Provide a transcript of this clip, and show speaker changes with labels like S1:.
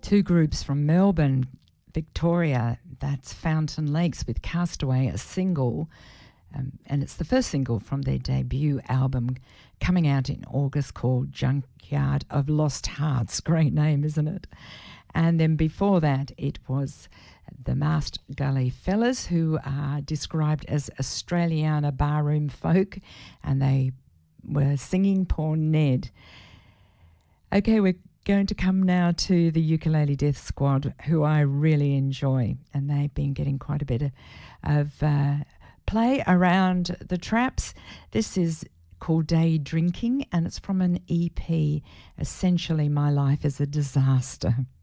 S1: Two groups from Melbourne, Victoria, that's Fountain Lakes with Castaway, a single, and it's the first single from their debut album coming out in August called Junkyard of Lost Hearts. Great name, isn't it? And then before that, it was the Masked Gully Fellas, who are described as Australiana barroom folk, and they were singing Poor Ned. Okay, we're going to come now to the Ukulele Death Squad, who I really enjoy, and they've been getting quite a bit of play around the traps. This is called Day Drinking, and it's from an EP, Essentially My Life is a Disaster.